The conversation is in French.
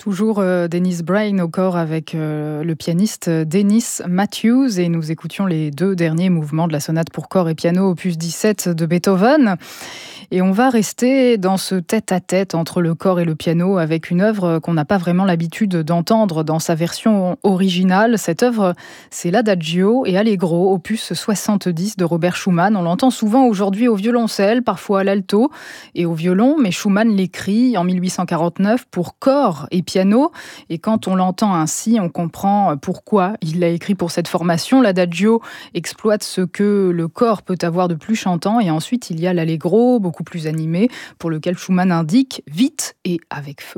Toujours Dennis Brain au corps avec le pianiste Dennis Matthews, et nous écoutions les deux derniers mouvements de la sonate pour corps et piano opus 17 de Beethoven. Et on va rester dans ce tête-à-tête entre le corps et le piano avec une œuvre qu'on n'a pas vraiment l'habitude d'entendre dans sa version originale. Cette œuvre, c'est l'Adagio et Allegro, opus 70 de Robert Schumann. On l'entend souvent aujourd'hui au violoncelle, parfois à l'alto et au violon, mais Schumann l'écrit en 1849 pour corps et piano. Et quand on l'entend ainsi, on comprend pourquoi il l'a écrit pour cette formation. L'Adagio exploite ce que le corps peut avoir de plus chantant, et ensuite il y a l'Allegro, beaucoup plus animé, pour lequel Schumann indique vite et avec feu.